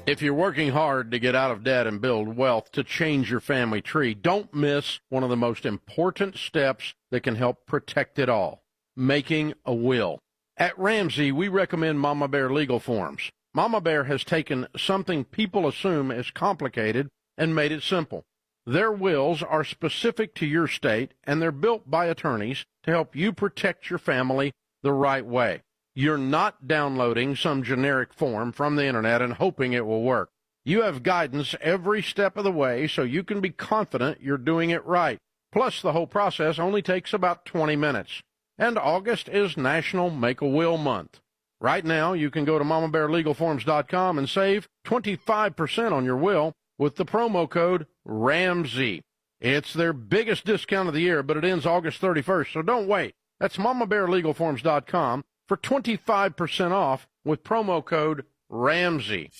If you're working hard to get out of debt and build wealth to change your family tree, don't miss one of the most important steps that can help protect it all, making a will. At Ramsey, we recommend Mama Bear Legal Forms. Mama Bear has taken something people assume is complicated and made it simple. Their wills are specific to your state, and they're built by attorneys to help you protect your family the right way. You're not downloading some generic form from the internet and hoping it will work. You have guidance every step of the way so you can be confident you're doing it right. Plus, the whole process only takes about 20 minutes. And August is National Make-A-Will Month. Right now, you can go to MamaBearLegalForms.com and save 25% on your will with the promo code RAMSEY. It's their biggest discount of the year, but it ends August 31st, so don't wait. That's MamaBearLegalForms.com for 25% off with promo code RAMSEY.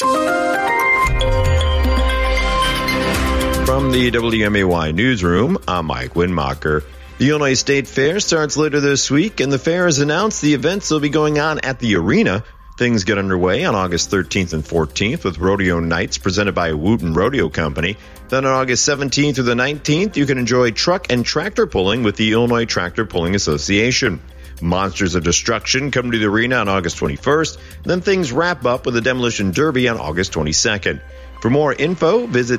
From the WMAY newsroom, I'm Mike Winmacher. The Illinois State Fair starts later this week, and the fair has announced the events will be going on at the arena. Things get underway on August 13th and 14th with rodeo nights presented by Wooten Rodeo Company. Then on August 17th through the 19th, you can enjoy truck and tractor pulling with the Illinois Tractor Pulling Association. Monsters of Destruction come to the arena on August 21st. Then things wrap up with a demolition derby on August 22nd. For more info, visit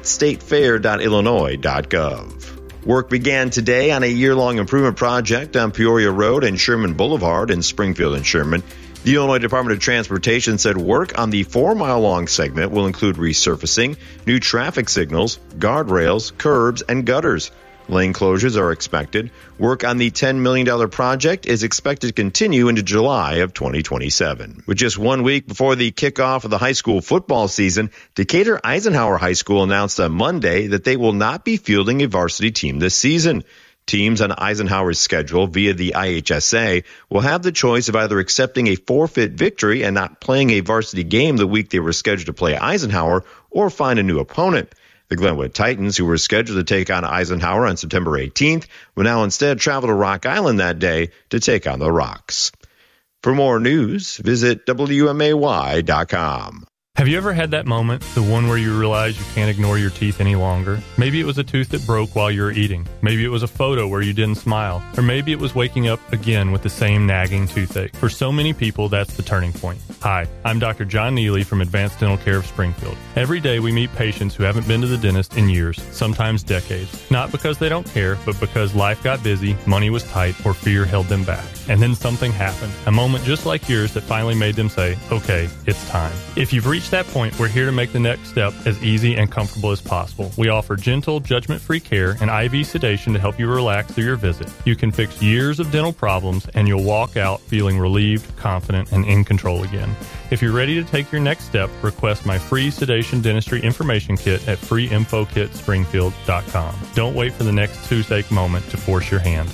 statefair.illinois.gov. Work began today on a year-long improvement project on Peoria Road and Sherman Boulevard in Springfield and Sherman. The Illinois Department of Transportation said work on the 4-mile-long segment will include resurfacing, new traffic signals, guardrails, curbs, and gutters. Lane closures are expected. Work on the $10 million project is expected to continue into July of 2027. With just 1 week before the kickoff of the high school football season, Decatur Eisenhower High School announced on Monday that they will not be fielding a varsity team this season. Teams on Eisenhower's schedule via the IHSA will have the choice of either accepting a forfeit victory and not playing a varsity game the week they were scheduled to play Eisenhower or find a new opponent. The Glenwood Titans, who were scheduled to take on Eisenhower on September 18th, will now instead travel to Rock Island that day to take on the Rocks. For more news, visit WMAY.com. Have you ever had that moment, the one where you realize you can't ignore your teeth any longer? Maybe it was a tooth that broke while you were eating. Maybe it was a photo where you didn't smile. Or maybe it was waking up again with the same nagging toothache. For so many people, that's the turning point. Hi, I'm Dr. John Neely from Advanced Dental Care of Springfield. Every day we meet patients who haven't been to the dentist in years, sometimes decades. Not because they don't care, but because life got busy, money was tight, or fear held them back. And then something happened, a moment just like yours that finally made them say, okay, it's time. If you've reached that point, we're here to make the next step as easy and comfortable as possible. We offer gentle, judgment-free care and IV sedation to help you relax through your visit. You can fix years of dental problems, and you'll walk out feeling relieved, confident, and in control again. If you're ready to take your next step, request my free sedation dentistry information kit at freeinfokitspringfield.com. Don't wait for the next toothache moment to force your hand.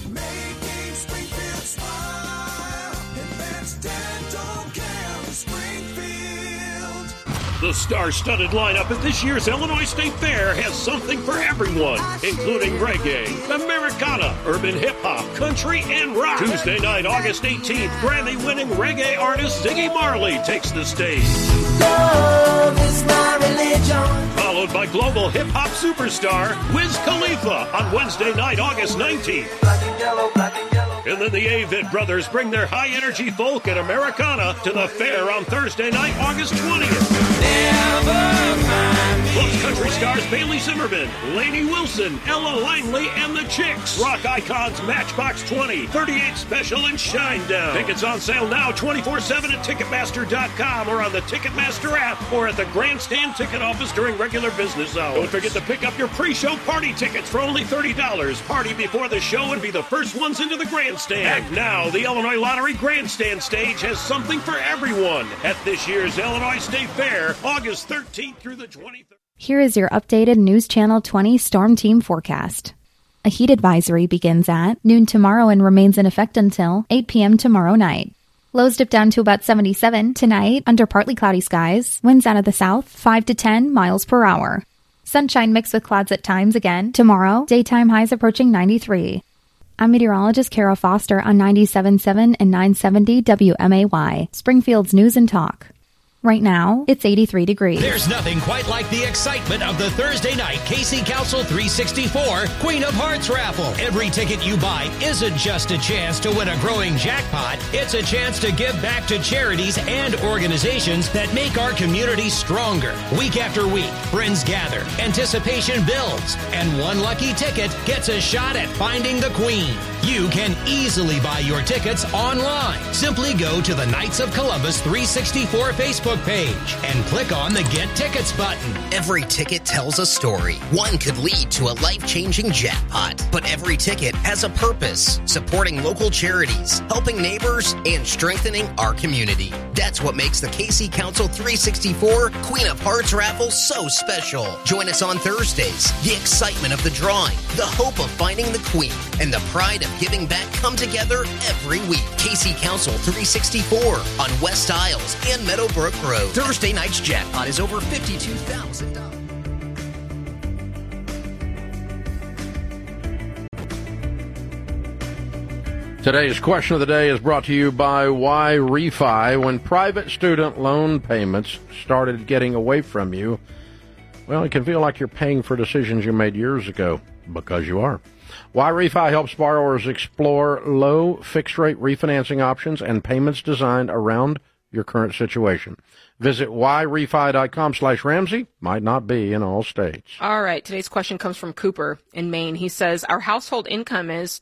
The star-studded lineup at this year's Illinois State Fair has something for everyone, including reggae, Americana, urban hip-hop, country, and rock. Tuesday night, August 18th, Grammy-winning reggae artist Ziggy Marley takes the stage. Love is my religion. Followed by global hip-hop superstar Wiz Khalifa on Wednesday night, August 19th. Black and yellow, black and yellow. And then the Avett Brothers bring their high-energy folk and Americana to the fair on Thursday night, August 20th. Plus country stars Bailey Zimmerman, Lainey Wilson, Ella Langley, and the Chicks. Rock icons Matchbox 20, 38 Special, and Shinedown. Tickets on sale now 24/7 at Ticketmaster.com or on the Ticketmaster app or at the Grandstand Ticket Office during regular business hours. Don't forget to pick up your pre-show party tickets for only $30. Party before the show and be the first ones into the Grandstand. And now, the Illinois Lottery Grandstand stage has something for everyone at this year's Illinois State Fair, August 13th through the 23rd. Here is your updated News Channel 20 Storm Team forecast. A heat advisory begins at noon tomorrow and remains in effect until 8 p.m. tomorrow night. Lows dip down to about 77 tonight under partly cloudy skies. Winds out of the south, 5 to 10 miles per hour. Sunshine mixed with clouds at times again. Tomorrow, daytime highs approaching 93. I'm meteorologist Kara Foster on 97.7 and 970 WMAY, Springfield's News and Talk. Right now, it's 83 degrees. There's nothing quite like the excitement of the Thursday night KC Council 364 Queen of Hearts raffle. Every ticket you buy isn't just a chance to win a growing jackpot. It's a chance to give back to charities and organizations that make our community stronger. Week after week, friends gather, anticipation builds, and one lucky ticket gets a shot at finding the Queen. You can easily buy your tickets online. Simply go to the Knights of Columbus 364 Facebook page and click on the Get Tickets button. Every ticket tells a story. One could lead to a life-changing jackpot, but every ticket has a purpose, supporting local charities, helping neighbors, and strengthening our community. That's what makes the KC Council 364 Queen of Hearts raffle so special. Join us on Thursdays. The excitement of the drawing, the hope of finding the Queen, and the pride of giving back come together every week. KC Council 364 on West Isles and Meadowbrook Road. Thursday night's jackpot is over $52,000. Today's question of the day is brought to you by YRefi. When private student loan payments started getting away from you, well, it can feel like you're paying for decisions you made years ago, because you are. YRefi helps borrowers explore low fixed-rate refinancing options and payments designed around your current situation. Visit yrefi.com/Ramsey. Might not be in all states. All right. Today's question comes from Cooper in Maine. He says, our household income is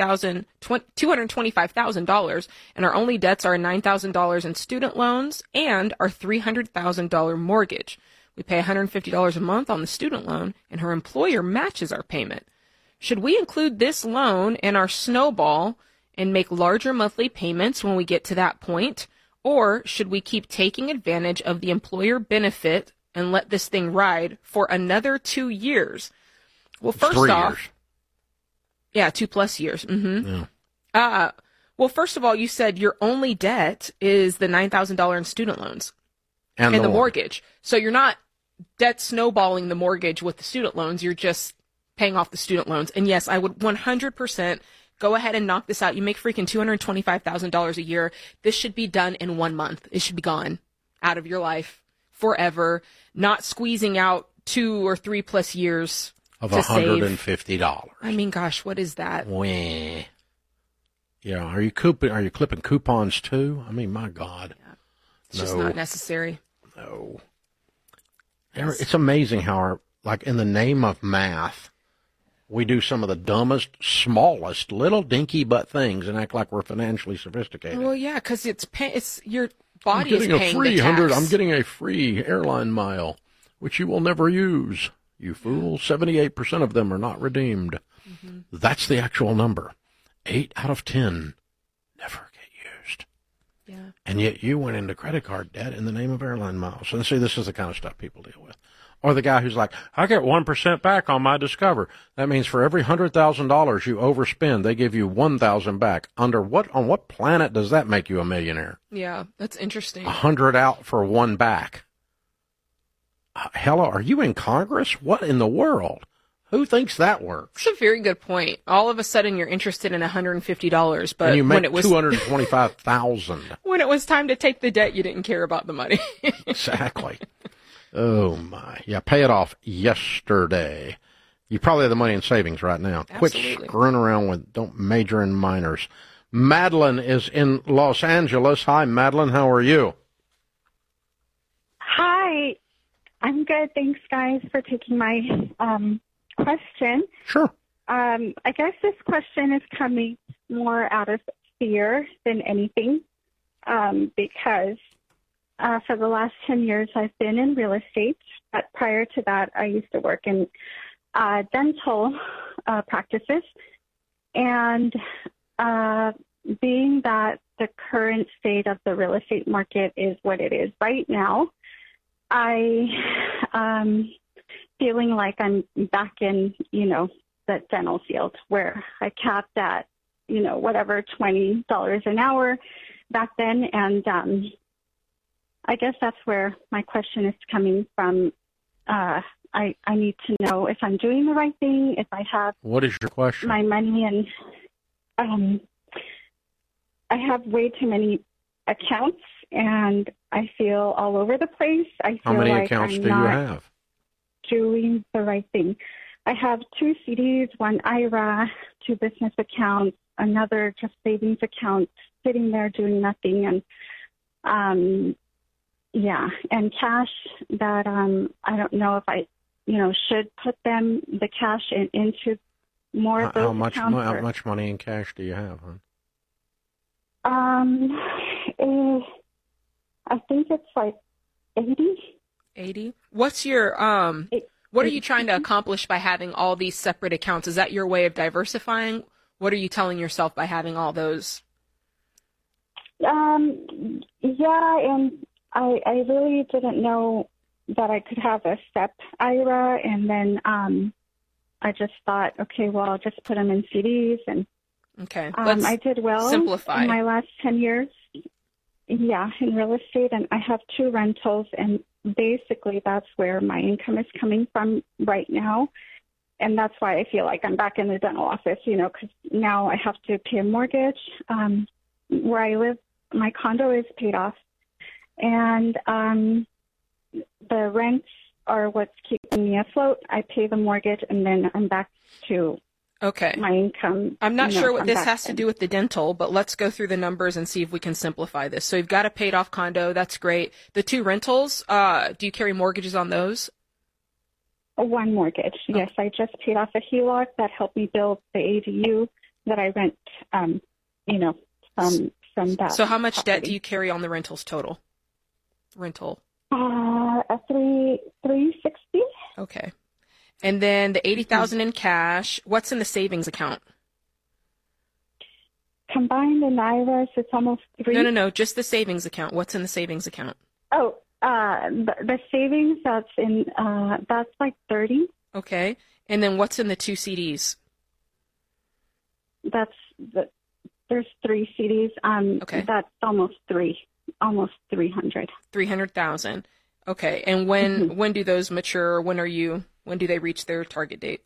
$225,000, and our only debts are $9,000 in student loans and our $300,000 mortgage. We pay $150 a month on the student loan, and her employer matches our payment. Should we include this loan in our snowball and make larger monthly payments when we get to that point? Or should we keep taking advantage of the employer benefit and let this thing ride for another 2 years? Well, first 3 off, years. Yeah, 2+ years. Mm-hmm. Yeah. Well, first of all, you said your only debt is the $9,000 in student loans And the mortgage. So you're not debt snowballing the mortgage with the student loans. You're just paying off the student loans. And yes, I would 100% go ahead and knock this out. You make freaking $225,000 a year. This should be done in 1 month. It should be gone out of your life forever, not squeezing out 2 or 3+ years of to $150. I mean, gosh, what is that? Wah. Yeah, are you clipping coupons too? I mean, my God. Yeah. It's just not necessary. No. It's amazing how in the name of math, we do some of the dumbest, smallest, little dinky butt things and act like we're financially sophisticated. Well, yeah, because it's your body is paying the tax. I'm getting a free airline mile, which you will never use. You fool. 78% of them are not redeemed. Mm-hmm. That's the actual number. 8 out of 10 never get used. Yeah. And yet you went into credit card debt in the name of airline miles. And see, this is the kind of stuff people deal with. Or the guy who's like, I get 1% back on my Discover. That means for every $100,000 you overspend, they give you 1,000 back. On what planet does that make you a millionaire? Yeah, that's interesting. 100 out for 1 back. Hello, are you in Congress? What in the world? Who thinks that works? That's a very good point. All of a sudden, you're interested in $150, but and you make when it was $225,000, when it was time to take the debt, you didn't care about the money. Exactly. Oh my! Yeah, pay it off yesterday. You probably have the money in savings right now. Absolutely. Quit screwing around don't major in minors. Madeline is in Los Angeles. Hi, Madeline. How are you? Hi. I'm good. Thanks, guys, for taking my question. Sure. I guess this question is coming more out of fear than anything, because for the last 10 years I've been in real estate. But prior to that, I used to work in dental practices. And being that the current state of the real estate market is what it is right now, I feeling like I'm back in, the dental field where I capped at, whatever, $20 an hour back then. And I guess that's where my question is coming from. I need to know if I'm doing the right thing, if I have What is your question? my money, and I have way too many accounts, and I feel all over the place. I feel How many like accounts I'm do you not have? doing the right thing. I have 2 CDs, 1 IRA, 2 business accounts, another just savings account sitting there doing nothing, and and cash that I don't know if I should put the cash into more of those How much accounts. how much money in cash do you have, hon? I think it's like 80. 80. What's your what are you trying to accomplish by having all these separate accounts? Is that your way of diversifying? What are you telling yourself by having all those? Yeah, and I really didn't know that I could have a SEP IRA, and then I just thought, okay, well, I'll just put them in CDs, and okay, I did well simplify. in my last 10 years. Yeah, in real estate, and I have 2 rentals, and basically that's where my income is coming from right now. And that's why I feel like I'm back in the dental office, because now I have to pay a mortgage. Where I live, my condo is paid off. And the rents are what's keeping me afloat. I pay the mortgage, and then I'm back to my income. I'm not sure what this has to do with the dental, but let's go through the numbers and see if we can simplify this. So you've got a paid off condo. That's great. The 2 rentals, do you carry mortgages on those? 1 mortgage. Okay. Yes, I just paid off a HELOC that helped me build the ADU that I rent, from that. So how much property. debt do you carry on the rentals total? Rental. A $360. Okay. And then the $80,000 in cash. What's in the savings account? Combined in IRAs, it's almost 3. No. Just the savings account. What's in the savings account? Oh, the savings that's in that's like 30. Okay. And then what's in the 2 CDs? There's 3 CDs. Okay. That's almost 300. 300,000. Okay. And when do those mature? When do they reach their target date?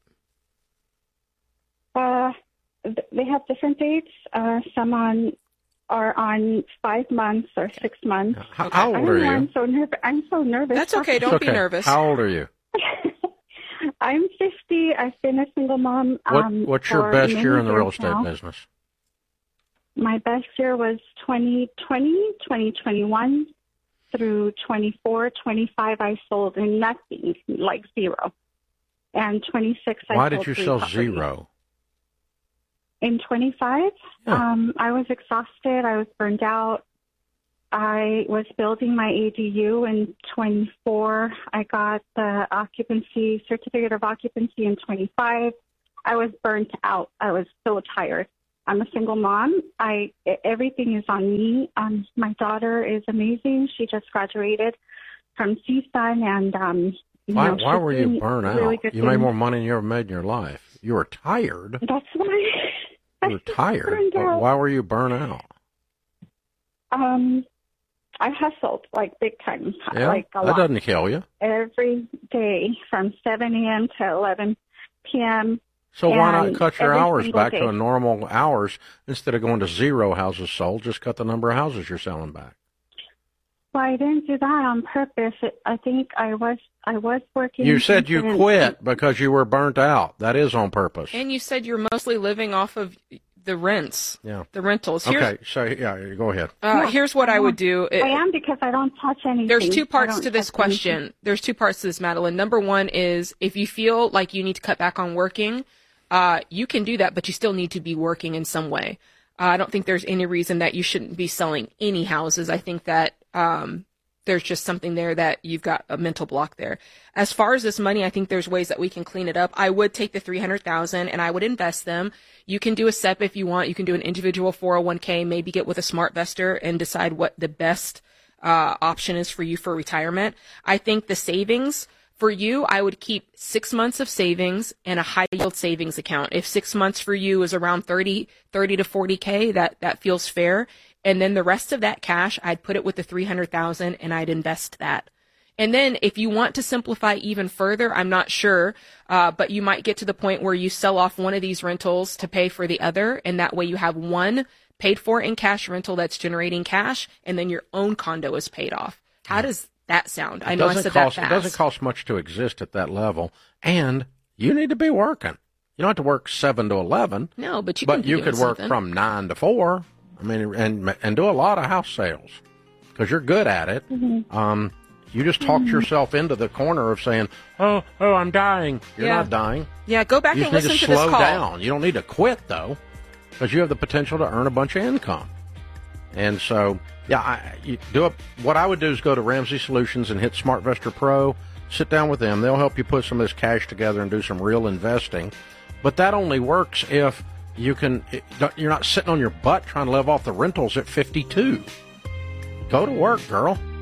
They have different dates. Some are on 5 months or 6 months. How old are you? I'm so nervous. That's okay. Don't be nervous. How old are you? I'm 50. I've been a single mom. What's your best year in the real estate business? My best year was 2020, 2021 through 24, 25. I sold in nothing, like 0. And 26, Why did you sell 0? In 25, I was exhausted. I was burned out. I was building my ADU in 24. I got the certificate of occupancy in 25. I was burnt out. I was so tired. I'm a single mom. Everything is on me. My daughter is amazing. She just graduated from CSUN, and why were you burnt out? Really you made more money than you ever made in your life. You were tired. That's why. You were tired. Why were you burnt out? I hustled like big time. Yeah, like a lot. That doesn't kill you. Every day from 7 a.m. to 11 p.m. So why not cut your hours back day. to a normal hours instead of going to 0 houses sold? Just cut the number of houses you're selling back. Well, I didn't do that on purpose. I think I was working. You said you quit because you were burnt out. That is on purpose. And you said you're mostly living off of the rents. Yeah. The rentals. Okay, so go ahead. Here's what I would do. I am, because I don't touch anything. There's 2 parts to this question. Anything. There's 2 parts to this, Madeline. Number 1 is if you feel like you need to cut back on working, you can do that, but you still need to be working in some way. I don't think there's any reason that you shouldn't be selling any houses. I think that there's just something there that you've got a mental block there. As far as this money, I think there's ways that we can clean it up. I would take the $300,000 and I would invest them. You can do a SEP if you want. You can do an individual 401k, maybe get with a SmartVestor and decide what the best option is for you for retirement. I think the savings for you, I would keep 6 months of savings and a high yield savings account. If 6 months for you is around 30 to 40K, that feels fair. And then the rest of that cash, I'd put it with the $300,000 and I'd invest that. And then if you want to simplify even further, I'm not sure, but you might get to the point where you sell off one of these rentals to pay for the other. And that way you have one paid for in cash rental that's generating cash, and then your own condo is paid off. How does that sound? I know I said that fast. It doesn't cost much to exist at that level, and you need to be working. You don't have to work 7 to 11. No, but you could work from 9 to 4. I mean, and do a lot of house sales because you're good at it. Mm-hmm. You just talked yourself into the corner of saying, "Oh, I'm dying." You're not dying. Yeah, go back and listen to this call. You just need to slow down. You don't need to quit though, because you have the potential to earn a bunch of income. And so, what I would do is go to Ramsey Solutions and hit SmartVestor Pro. Sit down with them. They'll help you put some of this cash together and do some real investing. But that only works if you're not sitting on your butt trying to live off the rentals at 52. Go to work, girl.